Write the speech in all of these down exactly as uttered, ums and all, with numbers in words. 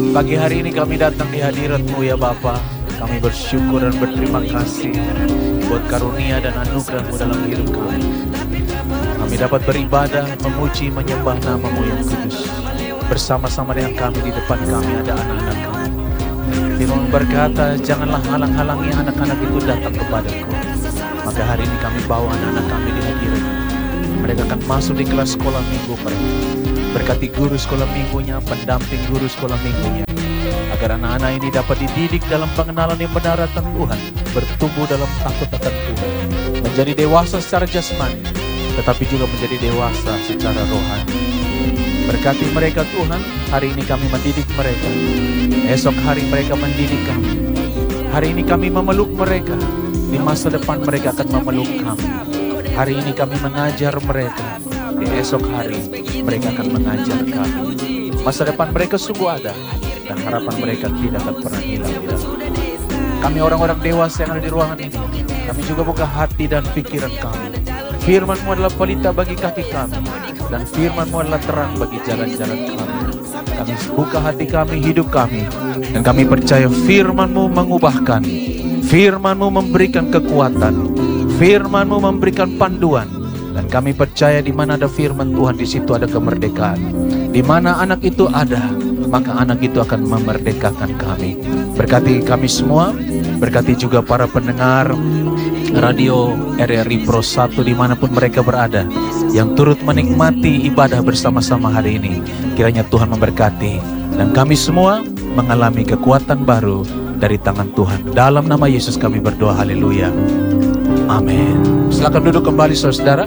Pagi hari ini kami datang di hadirat-Mu ya Bapa. Kami bersyukur dan berterima kasih buat karunia dan anugerah-Mu dalam hidup kami. Kami dapat beribadah, memuji, menyembah nama-Mu yang kudus. Bersama-sama dengan kami di depan kami ada anak-anak kami. Firman berkata, janganlah halang-halangi anak-anak itu datang kepadaku. Maka hari ini kami bawa anak-anak kami di hadirat. Mereka akan masuk di kelas sekolah minggu mereka. Berkati guru sekolah minggunya, pendamping guru sekolah minggunya, agar anak-anak ini dapat dididik dalam pengenalan yang benar akan Tuhan, bertumbuh dalam takut akan Tuhan, menjadi dewasa secara jasmani, tetapi juga menjadi dewasa secara rohani. Berkati mereka Tuhan, hari ini kami mendidik mereka, esok hari mereka mendidik kami, hari ini kami memeluk mereka, di masa depan mereka akan memeluk kami. Hari ini kami mengajar mereka, di esok hari mereka akan mengajar kami. Masa depan mereka sungguh ada, dan harapan mereka tidak akan pernah hilang. Kami orang-orang dewasa yang ada di ruangan ini, kami juga buka hati dan pikiran kami. Firman-Mu adalah pelita bagi kaki kami, dan Firman-Mu adalah terang bagi jalan-jalan kami. Kami buka hati kami, hidup kami, dan kami percaya Firman-Mu mengubahkan, Firman-Mu memberikan kekuatan, Firman-Mu memberikan panduan. Dan kami percaya di mana ada firman Tuhan, di situ ada kemerdekaan. Di mana anak itu ada, maka anak itu akan memerdekakan kami. Berkati kami semua, berkati juga para pendengar radio R R I Pro satu dimanapun mereka berada, yang turut menikmati ibadah bersama-sama hari ini. Kiranya Tuhan memberkati, dan kami semua mengalami kekuatan baru dari tangan Tuhan. Dalam nama Yesus kami berdoa, haleluya. Amin. Silakan duduk kembali saudara.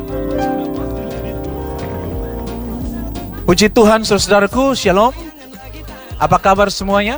Puji Tuhan saudaraku, shalom. Apa kabar semuanya?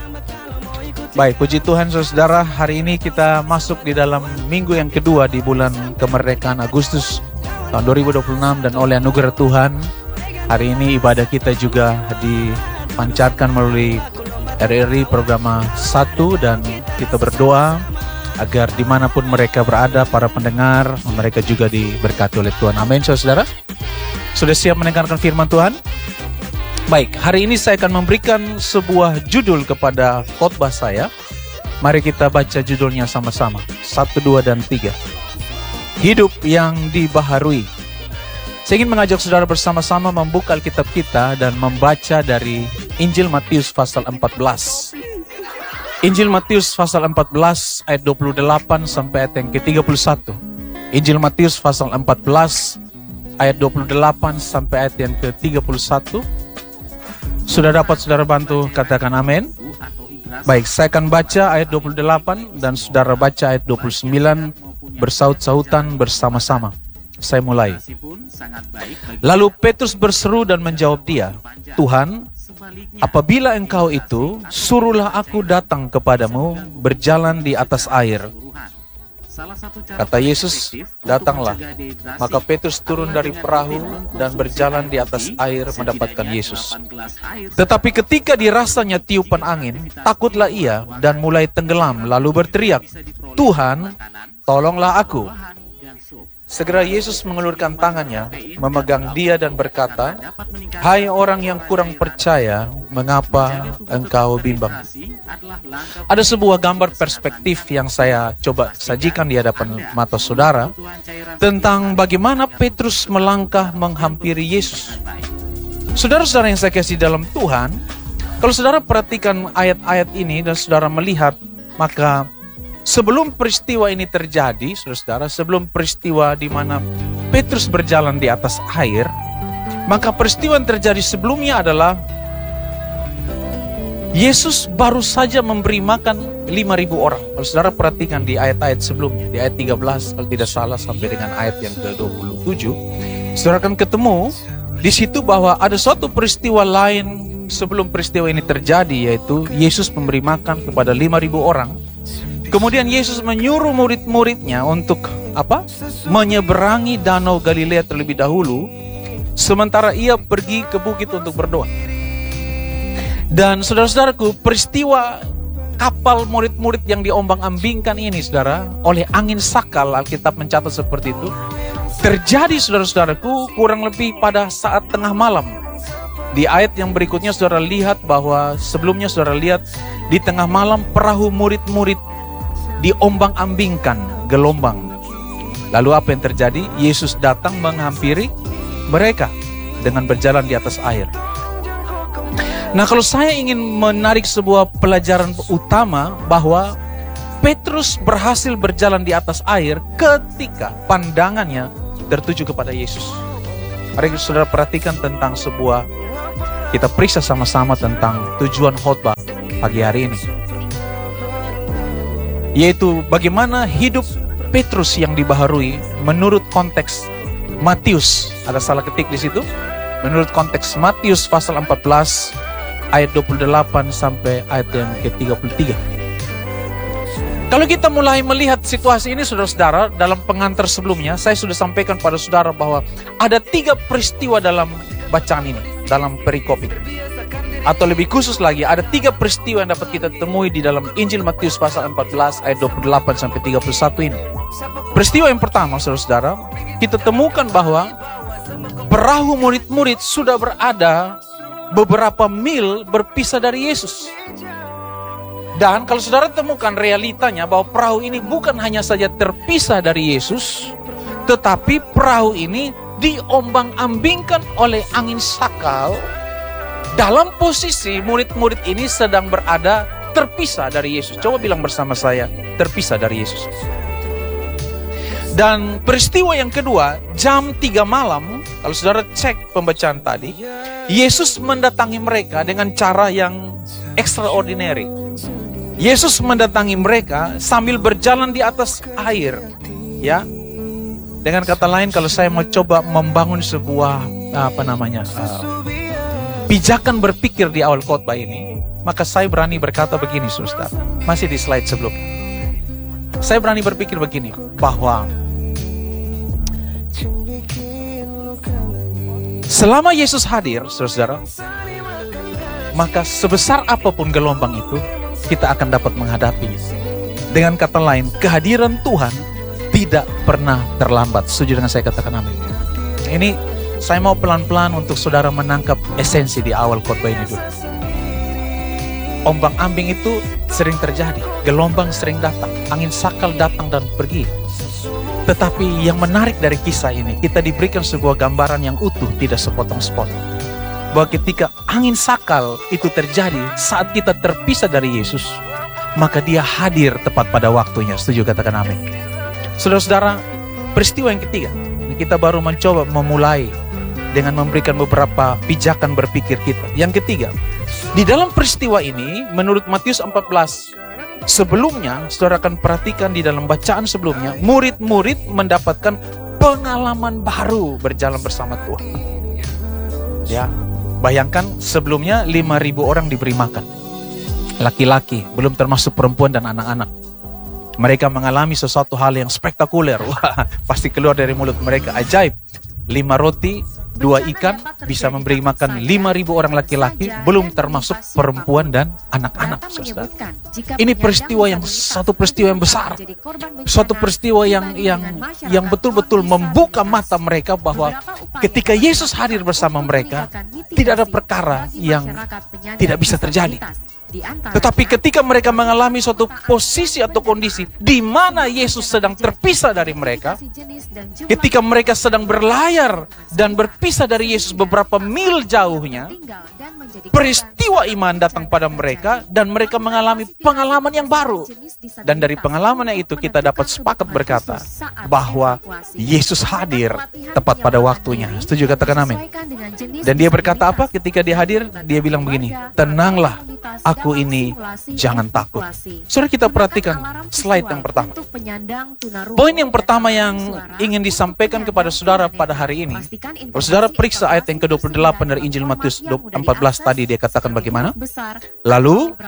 Baik, puji Tuhan saudara, hari ini kita masuk di dalam minggu yang kedua di bulan kemerdekaan Agustus tahun dua ribu dua puluh enam, dan oleh anugerah Tuhan hari ini ibadah kita juga dipancarkan melalui R R I program satu, dan kita berdoa agar dimanapun mereka berada, para pendengar, mereka juga diberkati oleh Tuhan. Amin, saudara. Sudah siap mendengarkan firman Tuhan? Baik, hari ini saya akan memberikan sebuah judul kepada khotbah saya. Mari kita baca judulnya sama-sama. Satu, dua, dan tiga. Hidup yang dibaharui. Saya ingin mengajak saudara bersama-sama membuka Alkitab kita dan membaca dari Injil Matius pasal empat belas. Injil Matius pasal empat belas ayat dua puluh delapan sampai ayat yang ke tiga puluh satu. Injil Matius pasal empat belas ayat dua puluh delapan sampai ayat yang ke tiga puluh satu. Sudah dapat saudara bantu katakan amin? Baik, saya akan baca ayat dua puluh delapan dan saudara baca ayat dua puluh sembilan bersaut-sautan bersama-sama. Saya mulai. Lalu Petrus berseru dan menjawab dia, Tuhan, apabila engkau itu, suruhlah aku datang kepadamu berjalan di atas air. Kata Yesus, datanglah. Maka Petrus turun dari perahu dan berjalan di atas air mendapatkan Yesus. Tetapi ketika dirasanya tiupan angin, takutlah ia dan mulai tenggelam, lalu berteriak, Tuhan, tolonglah aku. Segera Yesus mengulurkan tangannya, memegang dia dan berkata, hai orang yang kurang percaya, mengapa engkau bimbang? Ada sebuah gambar perspektif yang saya coba sajikan di hadapan mata saudara tentang bagaimana Petrus melangkah menghampiri Yesus. Saudara-saudara yang saya kasih dalam Tuhan, kalau saudara perhatikan ayat-ayat ini dan saudara melihat, maka sebelum peristiwa ini terjadi, saudara-saudara, sebelum peristiwa di mana Petrus berjalan di atas air, maka peristiwa yang terjadi sebelumnya adalah Yesus baru saja memberi makan lima ribu orang. Kalau saudara perhatikan di ayat-ayat sebelumnya, di ayat tiga belas kalau tidak salah sampai dengan ayat yang ke dua puluh tujuh, saudara akan ketemu di situ bahwa ada suatu peristiwa lain sebelum peristiwa ini terjadi, yaitu Yesus memberi makan kepada lima ribu orang. Kemudian Yesus menyuruh murid-muridnya untuk apa? Menyeberangi danau Galilea terlebih dahulu, sementara ia pergi ke bukit untuk berdoa. Dan saudara-saudaraku, peristiwa kapal murid-murid yang diombang-ambingkan ini, saudara, oleh angin sakal, Alkitab mencatat seperti itu, terjadi, saudara-saudaraku, kurang lebih pada saat tengah malam. Di ayat yang berikutnya saudara lihat bahwa sebelumnya saudara lihat di tengah malam perahu murid-murid diombang-ambingkan gelombang. Lalu apa yang terjadi? Yesus datang menghampiri mereka dengan berjalan di atas air. Nah, kalau saya ingin menarik sebuah pelajaran utama bahwa Petrus berhasil berjalan di atas air ketika pandangannya tertuju kepada Yesus. Mari saudara perhatikan tentang sebuah, kita periksa sama-sama tentang tujuan khotbah pagi hari ini, yaitu bagaimana hidup Petrus yang dibaharui menurut konteks Matius. Ada salah ketik di situ. Menurut konteks Matius pasal empat belas ayat dua puluh delapan sampai ayat yang ke tiga puluh tiga. Kalau kita mulai melihat situasi ini, saudara-saudara, dalam pengantar sebelumnya saya sudah sampaikan pada saudara bahwa ada tiga peristiwa dalam bacaan ini, dalam perikop ini. Atau lebih khusus lagi, ada tiga peristiwa yang dapat kita temui di dalam Injil Matius pasal empat belas ayat dua puluh delapan sampai tiga puluh satu ini. Peristiwa yang pertama, saudara-saudara, kita temukan bahwa perahu murid-murid sudah berada beberapa mil berpisah dari Yesus. Dan kalau saudara temukan realitanya bahwa perahu ini bukan hanya saja terpisah dari Yesus, tetapi perahu ini diombang-ambingkan oleh angin sakal. Dalam posisi murid-murid ini sedang berada terpisah dari Yesus. Coba bilang bersama saya, terpisah dari Yesus. Dan peristiwa yang kedua, jam tiga malam, kalau saudara cek pembacaan tadi, Yesus mendatangi mereka dengan cara yang extraordinary. Yesus mendatangi mereka sambil berjalan di atas air, ya. Dengan kata lain, kalau saya mau coba membangun sebuah apa namanya uh, pijakan berpikir di awal khotbah ini, maka saya berani berkata begini, saudara. Masih di slide sebelum. Saya berani berpikir begini, bahwa selama Yesus hadir, saudara, maka sebesar apapun gelombang itu, kita akan dapat menghadapinya. Dengan kata lain, kehadiran Tuhan tidak pernah terlambat. Setuju dengan saya katakan amin? Ini saya mau pelan-pelan untuk saudara menangkap esensi di awal khotbah ini dulu. Ombang-ambing itu sering terjadi, gelombang sering datang, angin sakal datang dan pergi. Tetapi yang menarik dari kisah ini, kita diberikan sebuah gambaran yang utuh, tidak sepotong-sepotong. Bahwa ketika angin sakal itu terjadi saat kita terpisah dari Yesus, maka dia hadir tepat pada waktunya. Setuju katakan amin? Saudara-saudara, peristiwa yang ketiga, kita baru mencoba memulai dengan memberikan beberapa pijakan berpikir kita. Yang ketiga, di dalam peristiwa ini menurut Matius empat belas, sebelumnya saudara akan perhatikan di dalam bacaan sebelumnya, murid-murid mendapatkan pengalaman baru berjalan bersama Tuhan. Ya, bayangkan sebelumnya lima ribu orang diberi makan, laki-laki, belum termasuk perempuan dan anak-anak. Mereka mengalami sesuatu hal yang spektakuler. Wah, pasti keluar dari mulut mereka, ajaib. Lima roti, dua ikan bisa memberi makan lima ribu orang laki-laki, belum termasuk perempuan dan anak-anak. Ini peristiwa yang satu peristiwa yang besar, suatu peristiwa yang yang yang betul-betul membuka mata mereka bahwa ketika Yesus hadir bersama mereka, tidak ada perkara yang tidak bisa terjadi. Tetapi ketika mereka mengalami suatu posisi atau kondisi di mana Yesus sedang terpisah dari mereka, ketika mereka sedang berlayar dan berpisah dari Yesus beberapa mil jauhnya, peristiwa iman datang pada mereka dan mereka mengalami pengalaman yang baru. Dan dari pengalaman yang itu kita dapat sepakat berkata bahwa Yesus hadir tepat pada waktunya. Setuju katakan amin? Dan dia berkata apa ketika dia hadir? Dia bilang begini, tenanglah, aku ini jangan takut. Saudara, kita perhatikan slide yang pertama. Poin yang pertama yang ingin disampaikan kepada saudara pada hari ini, kalau saudara periksa ayat yang ke dua puluh delapan dari Injil Matius empat belas tadi, dia katakan bagaimana? Lalu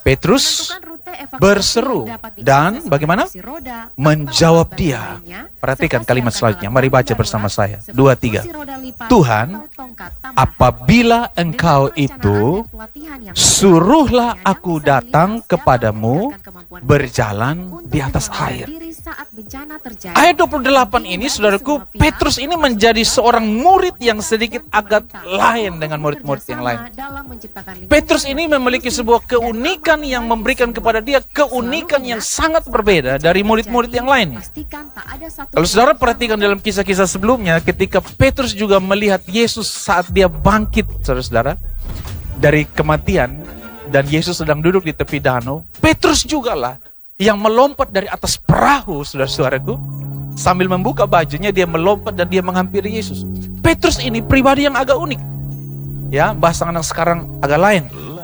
Petrus berseru dan bagaimana? Menjawab dia. Perhatikan kalimat selanjutnya. Mari baca bersama saya. Dua, tiga. Tuhan, apabila engkau itu, suruhlah aku datang kepadamu berjalan di atas air. Ayat dua puluh delapan ini, saudaraku, Petrus ini menjadi seorang murid yang sedikit agak lain dengan murid-murid yang lain. Petrus ini memiliki sebuah keunikan yang memberikan kepada dia keunikan yang sangat berbeda dari murid-murid yang lain. Kalau saudara perhatikan dalam kisah-kisah sebelumnya, ketika Petrus juga melihat Yesus saat dia bangkit, saudara-saudara, dari kematian, dan Yesus sedang duduk di tepi danau, Petrus jugalah yang melompat dari atas perahu, saudara-saudaraku, sambil membuka bajunya, dia melompat dan dia menghampiri Yesus. Petrus ini pribadi yang agak unik. Ya, bahasa anak sekarang agak lain.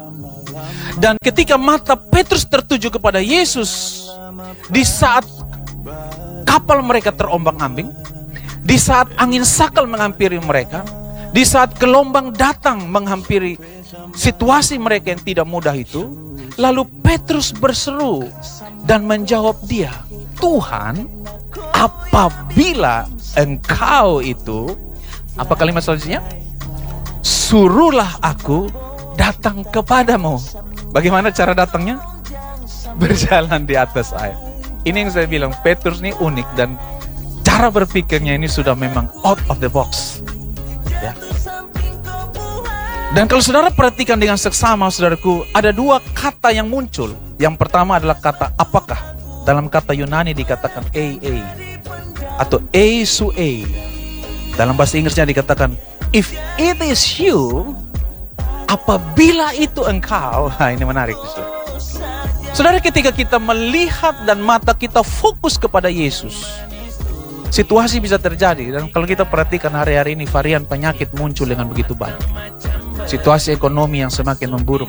Dan ketika mata Petrus tertuju kepada Yesus, di saat kapal mereka terombang-ambing, di saat angin sakal menghampiri mereka, di saat gelombang datang menghampiri situasi mereka yang tidak mudah itu, lalu Petrus berseru dan menjawab dia, Tuhan, apabila engkau itu, apa kalimat selanjutnya? Suruhlah aku datang kepadamu. Bagaimana cara datangnya? Berjalan di atas air. Ini yang saya bilang, Petrus ini unik dan cara berpikirnya ini sudah memang out of the box. Ya. Dan kalau saudara perhatikan dengan seksama, saudaraku, ada dua kata yang muncul. Yang pertama adalah kata apakah. Dalam kata Yunani dikatakan a a atau a su a. Dalam bahasa Inggrisnya dikatakan if it is you, apabila itu engkau. Nah, ini menarik. Saudara, ketika kita melihat dan mata kita fokus kepada Yesus, situasi bisa terjadi. Dan kalau kita perhatikan hari-hari ini, varian penyakit muncul dengan begitu banyak. Situasi ekonomi yang semakin memburuk.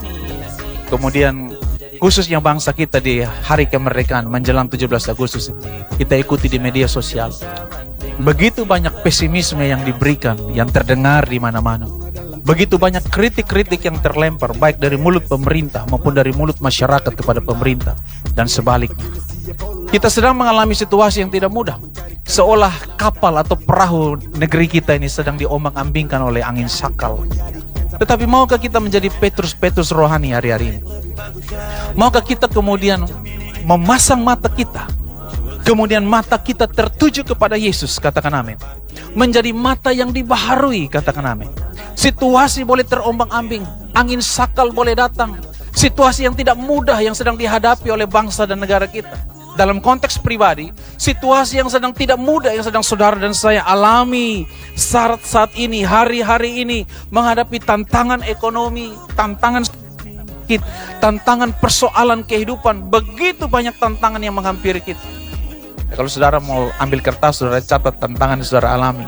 Kemudian khususnya bangsa kita di hari kemerdekaan menjelang tujuh belas Agustus, kita ikuti di media sosial. Begitu banyak pesimisme yang diberikan, yang terdengar di mana-mana. Begitu banyak kritik-kritik yang terlempar, baik dari mulut pemerintah maupun dari mulut masyarakat kepada pemerintah, dan sebaliknya. Kita sedang mengalami situasi yang tidak mudah. Seolah kapal atau perahu negeri kita ini sedang diombang-ambingkan oleh angin sakal. Tetapi maukah kita menjadi Petrus-Petrus rohani hari-hari ini? Maukah kita kemudian memasang mata kita, kemudian mata kita tertuju kepada Yesus, katakan amin. Menjadi mata yang dibaharui, katakan amin. Situasi boleh terombang-ambing, angin sakal boleh datang, situasi yang tidak mudah yang sedang dihadapi oleh bangsa dan negara kita. Dalam konteks pribadi, situasi yang sedang tidak mudah yang sedang saudara dan saya alami saat-saat ini, hari-hari ini, menghadapi tantangan ekonomi, tantangan sakit, tantangan persoalan kehidupan, begitu banyak tantangan yang menghampiri kita. Kalau saudara mau ambil kertas, saudara catat tantangan yang saudara alami.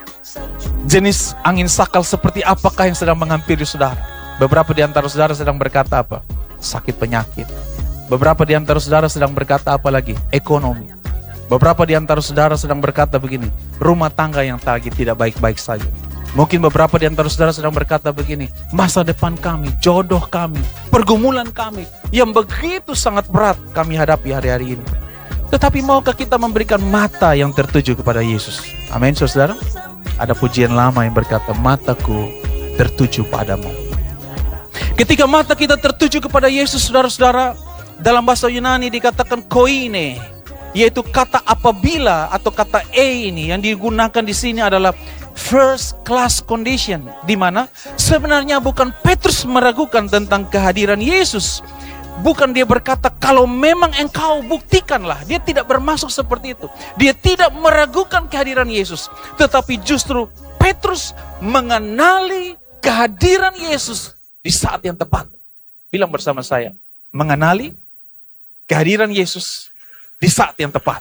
Jenis angin sakal seperti apakah yang sedang menghampiri saudara? Beberapa di antara saudara sedang berkata apa? Sakit penyakit. Beberapa di antara saudara sedang berkata apa lagi? Ekonomi. Beberapa di antara saudara sedang berkata begini, rumah tangga yang lagi tidak baik-baik saja. Mungkin beberapa di antara saudara sedang berkata begini, masa depan kami, jodoh kami, pergumulan kami yang begitu sangat berat kami hadapi hari-hari ini. Tetapi maukah kita memberikan mata yang tertuju kepada Yesus? Amin, saudara. Ada pujian lama yang berkata, mataku tertuju padamu. Ketika mata kita tertuju kepada Yesus, saudara-saudara, dalam bahasa Yunani dikatakan koine, yaitu kata apabila atau kata e ini yang digunakan di sini adalah first class condition, di mana sebenarnya bukan Petrus meragukan tentang kehadiran Yesus. Bukan dia berkata, kalau memang engkau buktikanlah. Dia tidak bermaksud seperti itu. Dia tidak meragukan kehadiran Yesus. Tetapi justru Petrus mengenali kehadiran Yesus di saat yang tepat. Bilang bersama saya, mengenali kehadiran Yesus di saat yang tepat.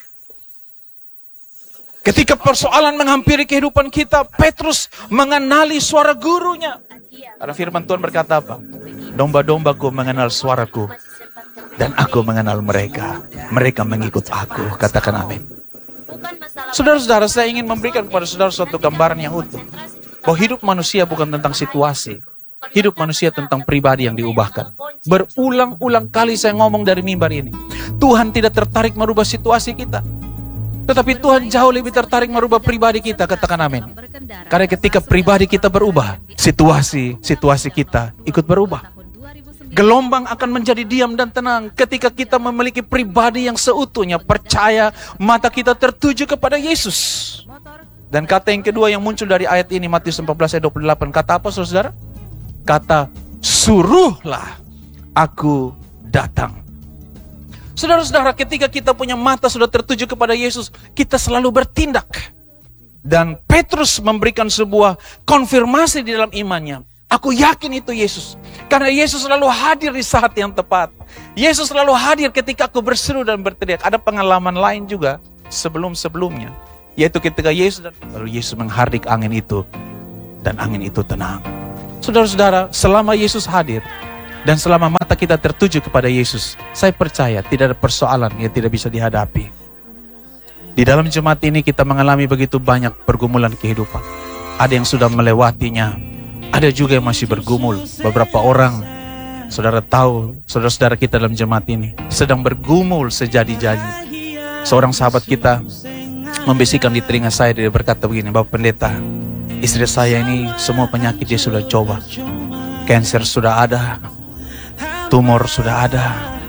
Ketika persoalan menghampiri kehidupan kita, Petrus mengenali suara gurunya. Karena firman Tuhan berkata apa? Domba-dombaku mengenal suaraku, dan aku mengenal mereka. Mereka mengikut aku. Katakan amin. Saudara-saudara, saya ingin memberikan kepada saudara suatu gambaran yang utuh. Bahwa hidup manusia bukan tentang situasi, Hidup manusia tentang pribadi yang diubahkan. Berulang-ulang kali saya ngomong dari mimbar ini. Tuhan tidak tertarik merubah situasi kita. Tetapi Tuhan jauh lebih tertarik merubah pribadi kita. Katakan amin. Karena ketika pribadi kita berubah, situasi-situasi kita ikut berubah. Gelombang akan menjadi diam dan tenang ketika kita memiliki pribadi yang seutuhnya percaya, mata kita tertuju kepada Yesus. Dan kata yang kedua yang muncul dari ayat ini, Matius empat belas ayat dua puluh delapan, kata apa saudara? Kata, suruhlah aku datang. Saudara-saudara, ketika kita punya mata sudah tertuju kepada Yesus, kita selalu bertindak. Dan Petrus memberikan sebuah konfirmasi di dalam imannya. Aku yakin itu Yesus. Karena Yesus selalu hadir di saat yang tepat. Yesus selalu hadir ketika aku berseru dan berteriak. Ada pengalaman lain juga sebelum-sebelumnya. Yaitu ketika Yesus, dan lalu Yesus menghardik angin itu. Dan angin itu tenang. Saudara-saudara, selama Yesus hadir, dan selama mata kita tertuju kepada Yesus, saya percaya tidak ada persoalan yang tidak bisa dihadapi. Di dalam jemaat ini kita mengalami begitu banyak pergumulan kehidupan. Ada yang sudah melewatinya, ada juga yang masih bergumul. Beberapa orang, saudara tahu, saudara-saudara kita dalam jemaat ini sedang bergumul sejadi-jadi. Seorang sahabat kita membisikkan di telinga saya, dia berkata begini, Bapak Pendeta, istri saya ini semua penyakit dia sudah coba. Cancer sudah ada, tumor sudah ada,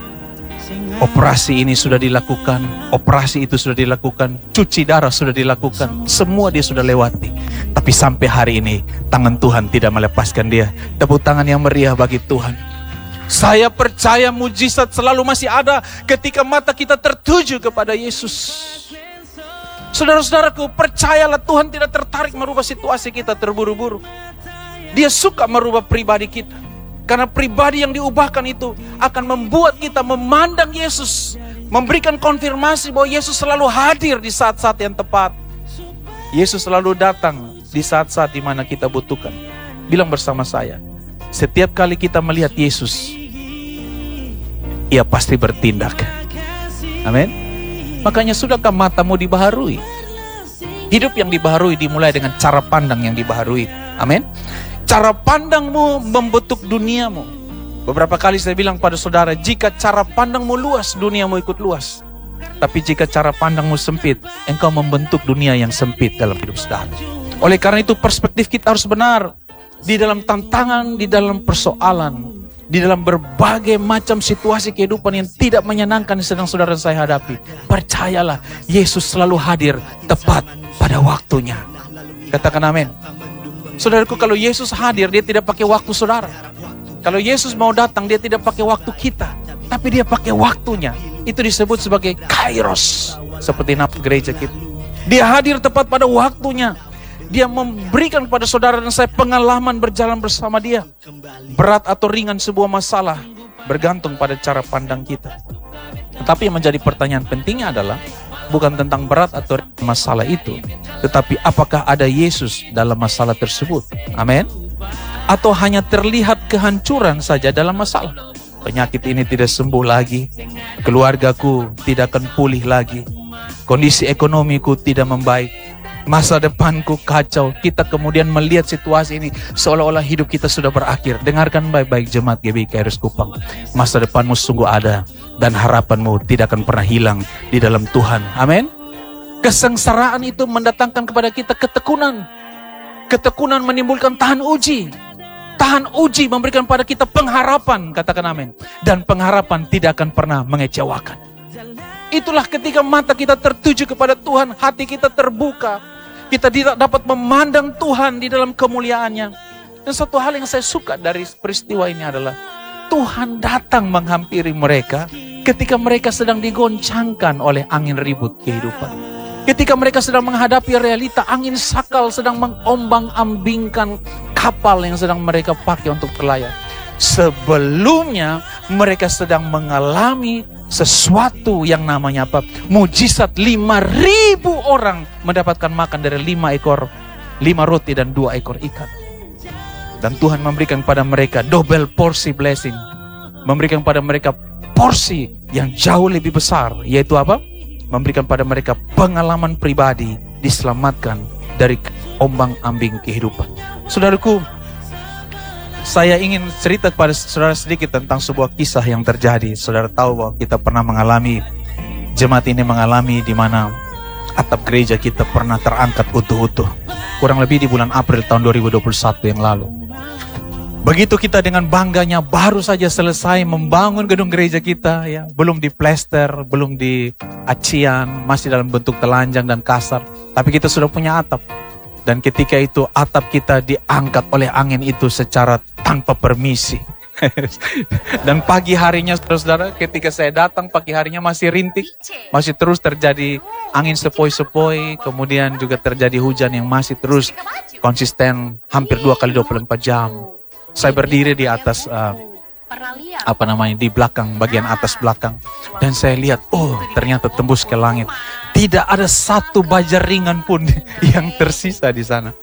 operasi ini sudah dilakukan, operasi itu sudah dilakukan, cuci darah sudah dilakukan, semua dia sudah lewati. Tapi sampai hari ini tangan Tuhan tidak melepaskan dia. Tepuk tangan yang meriah bagi Tuhan. Saya percaya mujizat selalu masih ada ketika mata kita tertuju kepada Yesus. Saudara-saudaraku, percayalah Tuhan tidak tertarik merubah situasi kita terburu-buru. Dia suka merubah pribadi kita. Karena pribadi yang diubahkan itu akan membuat kita memandang Yesus. Memberikan konfirmasi bahwa Yesus selalu hadir di saat-saat yang tepat. Yesus selalu datang di saat-saat di mana kita butuhkan. Bilang bersama saya, setiap kali kita melihat Yesus, Ia pasti bertindak. Amin. Makanya sudahkah matamu dibaharui? Hidup yang dibaharui dimulai dengan cara pandang yang dibaharui. Amin. Cara pandangmu membentuk duniamu. Beberapa kali saya bilang pada saudara, jika cara pandangmu luas, duniamu ikut luas. Tapi jika cara pandangmu sempit, engkau membentuk dunia yang sempit dalam hidup saudara. Oleh karena itu perspektif kita harus benar. Di dalam tantangan, di dalam persoalan, di dalam berbagai macam situasi kehidupan yang tidak menyenangkan yang sedang saudara saya hadapi, percayalah, Yesus selalu hadir tepat pada waktunya. Katakan amin. Saudaraku, kalau Yesus hadir, dia tidak pakai waktu saudara. Kalau Yesus mau datang, dia tidak pakai waktu kita, tapi dia pakai waktunya. Itu disebut sebagai kairos, seperti nama gereja kita. Dia hadir tepat pada waktunya. Dia memberikan kepada saudara dan saya pengalaman berjalan bersama dia. Berat atau ringan sebuah masalah bergantung pada cara pandang kita. Tetapi yang menjadi pertanyaan pentingnya adalah bukan tentang berat atau masalah itu, tetapi apakah ada Yesus dalam masalah tersebut. Amin. Atau hanya terlihat kehancuran saja dalam masalah. Penyakit ini tidak sembuh lagi, keluargaku tidak akan pulih lagi, kondisi ekonomiku tidak membaik, masa depanku kacau. Kita kemudian melihat situasi ini seolah-olah hidup kita sudah berakhir. Dengarkan baik-baik jemaat G B I K R S Kupang. Masa depanmu sungguh ada dan harapanmu tidak akan pernah hilang di dalam Tuhan. Amin. Kesengsaraan itu mendatangkan kepada kita ketekunan. Ketekunan menimbulkan tahan uji. Tahan uji memberikan pada kita pengharapan. Katakan amin. Dan pengharapan tidak akan pernah mengecewakan. Itulah ketika mata kita tertuju kepada Tuhan, hati kita terbuka. Kita tidak dapat memandang Tuhan di dalam kemuliaannya. Dan satu hal yang saya suka dari peristiwa ini adalah Tuhan datang menghampiri mereka ketika mereka sedang digoncangkan oleh angin ribut kehidupan. Ketika mereka sedang menghadapi realita angin sakal sedang mengombang-ambingkan kapal yang sedang mereka pakai untuk berlayar. Sebelumnya mereka sedang mengalami sesuatu yang namanya apa? Mujizat. Lima ribu orang mendapatkan makan dari lima ekor, lima roti dan dua ekor ikan. Dan Tuhan memberikan pada mereka double porsi blessing. Memberikan pada mereka porsi yang jauh lebih besar. Yaitu apa? Memberikan pada mereka pengalaman pribadi, diselamatkan dari ombang-ambing kehidupan. Saudaraku, Saya ingin cerita kepada saudara sedikit tentang sebuah kisah yang terjadi. Saudara tahu bahwa kita pernah mengalami, jemaat ini mengalami di mana atap gereja kita pernah terangkat utuh-utuh. Kurang lebih di bulan April tahun dua ribu dua puluh satu yang lalu. Begitu kita dengan bangganya baru saja selesai membangun gedung gereja kita, ya, belum diplester, belum di acian, masih dalam bentuk telanjang dan kasar. Tapi kita sudah punya atap. Dan ketika itu atap kita diangkat oleh angin itu secara tanpa permisi. Dan pagi harinya saudara-saudara, ketika saya datang pagi harinya masih rintik, masih terus terjadi angin sepoi-sepoi, kemudian juga terjadi hujan yang masih terus konsisten hampir dua kali dua puluh empat jam. Saya berdiri di atas uh, apa namanya di belakang, bagian atas belakang, dan saya lihat, oh ternyata tembus ke langit. Tidak ada satu baja ringan pun yang tersisa di sana.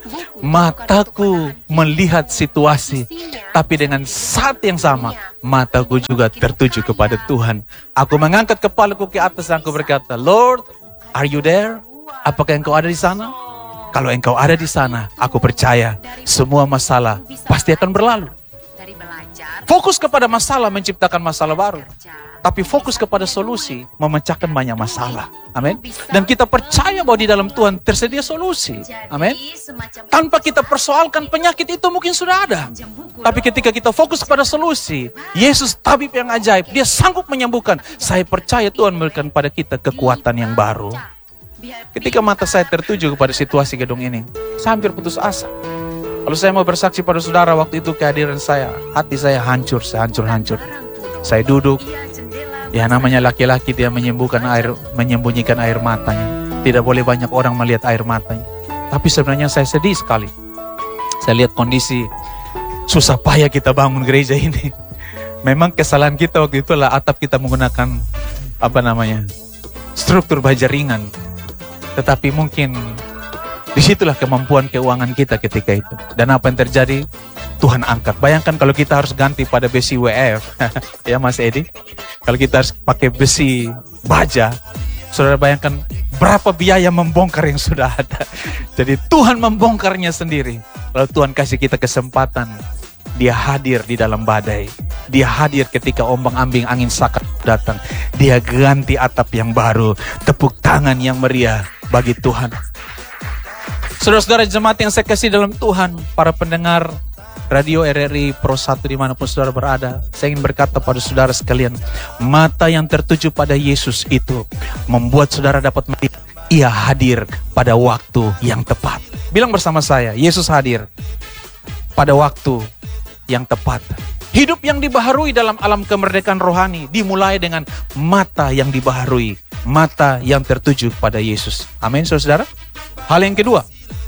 Mataku melihat situasi, tapi dengan saat yang sama, mataku juga tertuju kepada Tuhan. Aku mengangkat kepalaku ke atas dan aku berkata, Lord, are you there? Apakah engkau ada di sana? Kalau engkau ada di sana, aku percaya semua masalah pasti akan berlalu. Fokus kepada masalah menciptakan masalah baru. Tapi fokus kepada solusi memecahkan banyak masalah. Amin. Dan kita percaya bahwa di dalam Tuhan tersedia solusi. Amin. Tanpa kita persoalkan penyakit itu mungkin sudah ada. Tapi ketika kita fokus kepada solusi, Yesus tabib yang ajaib, dia sanggup menyembuhkan. Saya percaya Tuhan memberikan pada kita kekuatan yang baru. Ketika mata saya tertuju kepada situasi gedung ini, saya hampir putus asa. Kalau saya mau bersaksi pada saudara, waktu itu kehadiran saya, hati saya hancur, saya hancur-hancur. Saya duduk, ya namanya laki-laki, dia menyembuhkan air, menyembunyikan air matanya. Tidak boleh banyak orang melihat air matanya. Tapi sebenarnya saya sedih sekali. Saya lihat kondisi susah payah kita bangun gereja ini. Memang kesalahan kita waktu itu adalah atap kita menggunakan apa namanya struktur baja ringan. Tetapi mungkin disitulah kemampuan keuangan kita ketika itu. Dan apa yang terjadi? Tuhan angkat. Bayangkan kalau kita harus ganti pada besi W F. Ya Mas Edi. Kalau kita harus pakai besi baja. Saudara bayangkan berapa biaya membongkar yang sudah ada. Jadi Tuhan membongkarnya sendiri. Lalu Tuhan kasih kita kesempatan. Dia hadir di dalam badai. Dia hadir ketika ombang-ambing angin sakit datang. Dia ganti atap yang baru. Tepuk tangan yang meriah bagi Tuhan. Saudara-saudara jemaat yang saya kasih dalam Tuhan, para pendengar Radio R R I Pro satu dimanapun saudara berada, saya ingin berkata pada saudara sekalian, mata yang tertuju pada Yesus itu membuat saudara dapat melihat Ia hadir pada waktu yang tepat. Bilang bersama saya, Yesus hadir pada waktu yang tepat. Hidup yang dibaharui dalam alam kemerdekaan rohani dimulai dengan mata yang dibaharui, mata yang tertuju pada Yesus. Amin, saudara-saudara. Hal yang kedua,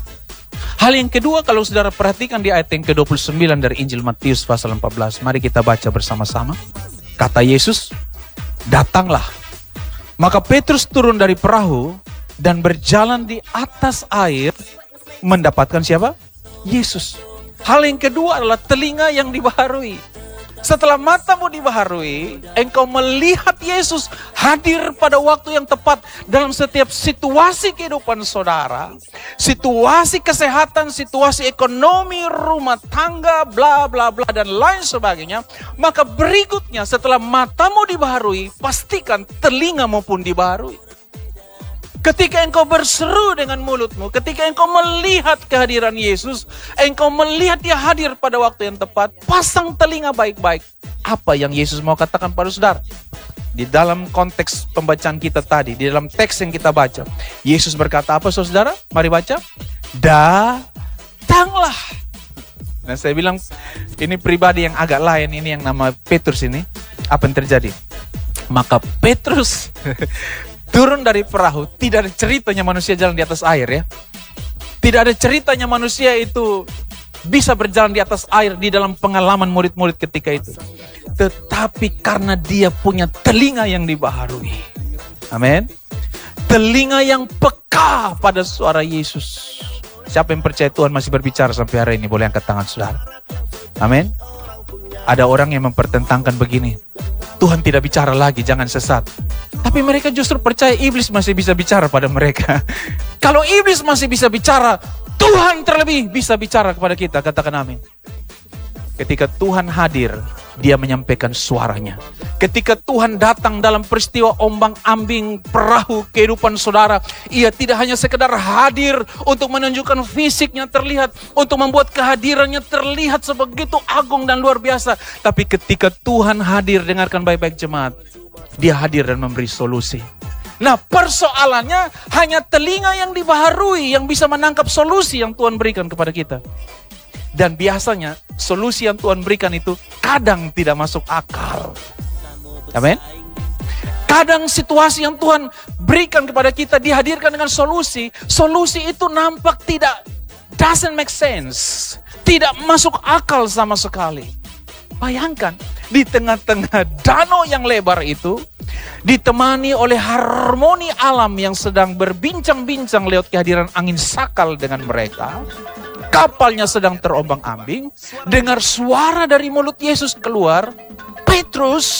Hal yang kedua kalau saudara perhatikan di ayat yang ke dua puluh sembilan dari Injil Matius pasal empat belas. Mari kita baca bersama-sama. Kata Yesus, datanglah. Maka Petrus turun dari perahu dan berjalan di atas air mendapatkan siapa? Yesus. Hal yang kedua adalah telinga yang dibaharui. Setelah matamu dibaharui, engkau melihat Yesus hadir pada waktu yang tepat dalam setiap situasi kehidupan saudara. Situasi kesehatan, situasi ekonomi, rumah tangga, bla bla bla dan lain sebagainya. Maka berikutnya setelah matamu dibaharui, pastikan telingamu pun dibaharui. Ketika engkau berseru dengan mulutmu, ketika engkau melihat kehadiran Yesus, engkau melihat Dia hadir pada waktu yang tepat, pasang telinga baik-baik. Apa yang Yesus mau katakan pada saudara? Di dalam konteks pembacaan kita tadi, di dalam teks yang kita baca, Yesus berkata apa saudara? Mari baca. Datanglah. Nah saya bilang, ini pribadi yang agak lain, ini yang nama Petrus ini. Apa yang terjadi? Maka Petrus turun dari perahu, tidak ada ceritanya manusia jalan di atas air ya. Tidak ada ceritanya manusia itu bisa berjalan di atas air di dalam pengalaman murid-murid ketika itu. Tetapi karena dia punya telinga yang dibaharui. Amin. Telinga yang peka pada suara Yesus. Siapa yang percaya Tuhan masih berbicara sampai hari ini? Boleh angkat tangan saudara. Amin. Ada orang yang mempertentangkan begini. Tuhan tidak bicara lagi, jangan sesat. Tapi mereka justru percaya iblis masih bisa bicara pada mereka. Kalau iblis masih bisa bicara, Tuhan terlebih bisa bicara kepada kita. Katakan amin. Ketika Tuhan hadir, Dia menyampaikan suaranya. Ketika Tuhan datang dalam peristiwa ombang-ambing perahu kehidupan saudara, Ia tidak hanya sekedar hadir untuk menunjukkan fisiknya terlihat, untuk membuat kehadirannya terlihat sebegitu agung dan luar biasa. Tapi ketika Tuhan hadir, dengarkan baik-baik jemaat, Dia hadir dan memberi solusi. Nah, persoalannya hanya telinga yang dibaharui yang bisa menangkap solusi yang Tuhan berikan kepada kita. Dan biasanya solusi yang Tuhan berikan itu kadang tidak masuk akal. Amin. Kadang situasi yang Tuhan berikan kepada kita dihadirkan dengan solusi. Solusi itu nampak tidak, doesn't make sense. Tidak masuk akal sama sekali. Bayangkan, di tengah-tengah danau yang lebar itu, ditemani oleh harmoni alam yang sedang berbincang-bincang lewat kehadiran angin sakal dengan mereka. Kapalnya sedang terombang-ambing. Dengar suara dari mulut Yesus keluar. Petrus